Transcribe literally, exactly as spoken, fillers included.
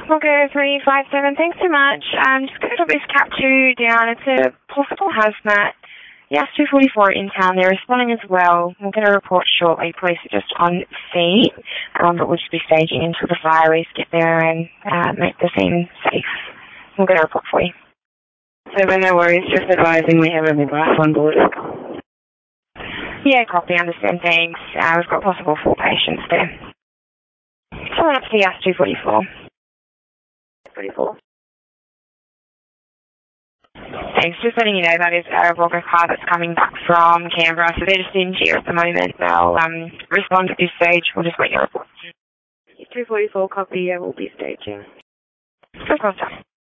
Mongo three five seven, thanks so much. Um, just going to put this cap two down. It's a possible hazmat. Yes, two forty-four in town. They're responding as well. We'll get a report shortly. Police are just on scene, um, but we'll just be staging until the fire risk get there and uh, make the scene safe. We'll get a report for you. Seven, no worries. Just advising we have a midwife on board. Yeah, copy. Understand. Thanks. Uh, we've got possible four patients there. Someone up to the Yass two forty-four. forty-four. Thanks. Just letting you know that is a Volvo car that's coming back from Canberra, so they're just in here at the moment. They'll um, respond at this stage. We'll just wait your report. two forty-four, copy. Yeah, we'll be staging. Of course.